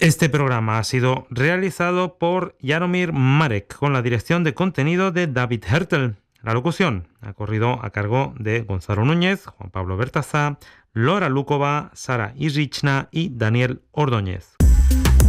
Este programa ha sido realizado por Jaromir Marek con la dirección de contenido de David Hertel. La locución ha corrido a cargo de Gonzalo Núñez, Juan Pablo Bertaza, Lora Lukova, Sara Irichna y Daniel Ordóñez.